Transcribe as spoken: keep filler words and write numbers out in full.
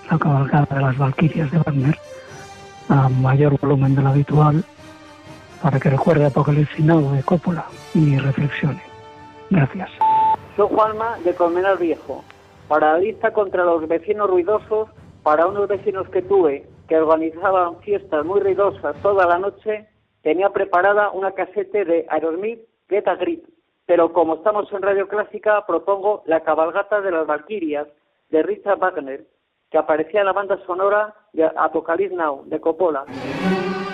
la cabalgada de las Valquirias de Wagner a mayor volumen de lo habitual para que recuerde Apocalipsis Now de Coppola y reflexione. Gracias. Soy Juanma de Colmenar Viejo. Para la lista contra los vecinos ruidosos, para unos vecinos que tuve que organizaban fiestas muy ruidosas toda la noche, tenía preparada una casete de Aerosmith, Get a Grip. Pero como estamos en Radio Clásica, propongo La cabalgata de las Valquirias de Richard Wagner, que aparecía en la banda sonora de Apocalypse Now de Coppola.